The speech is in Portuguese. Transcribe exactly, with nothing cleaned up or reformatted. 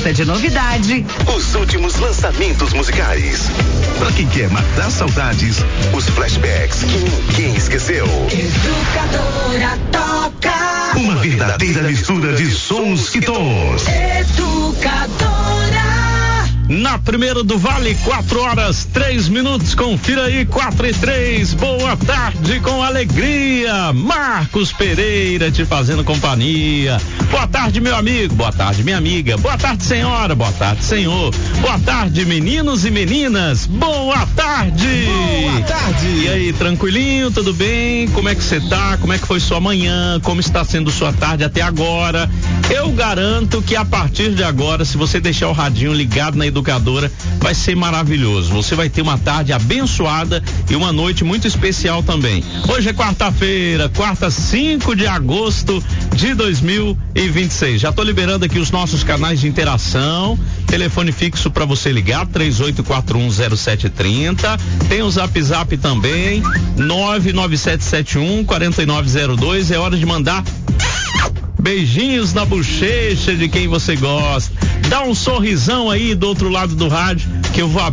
gosta de novidade, os últimos lançamentos musicais. Pra quem quer matar saudades, os flashbacks que ninguém esqueceu. Educadora toca. Uma verdadeira mistura de sons e tons. Educadora. Na primeira do Vale, quatro horas, três minutos, confira aí, quatro e três, boa tarde com alegria, Marcos Pereira te fazendo companhia, boa tarde meu amigo, boa tarde minha amiga, boa tarde senhora, boa tarde senhor, boa tarde meninos e meninas, boa tarde. Boa tarde. E aí, tranquilinho, tudo bem? Como é que você tá? Como é que foi sua manhã? Como está sendo sua tarde até agora? Eu garanto que a partir de agora, se você deixar o radinho ligado na Educadora, vai ser maravilhoso. Você vai ter uma tarde abençoada e uma noite muito especial também. Hoje é quarta-feira, quarta, cinco de agosto de dois mil e vinte e seis. Já tô liberando aqui os nossos canais de interação. Telefone fixo para você ligar, três oito quatro um zero sete três zero. Tem o Zap Zap também, nove nove sete sete um quatro nove zero dois. É hora de mandar beijinhos na bochecha de quem você gosta. Dá um sorrisão aí do outro lado do rádio que eu vou